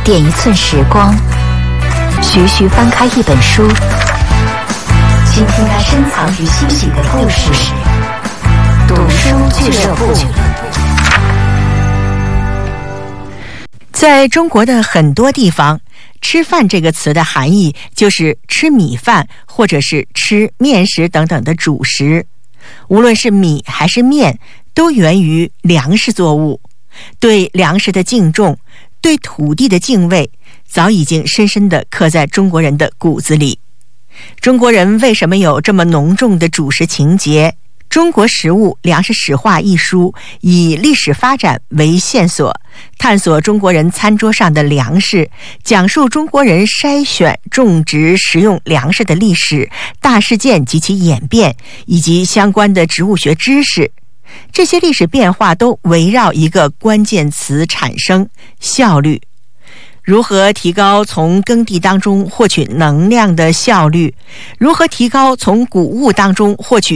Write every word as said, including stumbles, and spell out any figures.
点一寸时光，徐徐翻开一本书，倾听那深藏于心底的故事。读书俱乐部。 在中国的很多地方，吃饭这个词的含义就是吃米饭或者是吃面食等等的主食。无论是米还是面，都源于粮食作物。对粮食的敬重，对土地的敬畏，早已经深深地刻在中国人的骨子里。中国人为什么有这么浓重的主食情节？《中国食物粮食史话》一书以历史发展为线索，探索中国人餐桌上的粮食，讲述中国人筛选、种植、食用粮食的历史、大事件及其演变，以及相关的植物学知识。这些历史变化都围绕一个关键词产生：效率。如何提高从耕地当中获取能量的效率？如何提高从谷物当中获取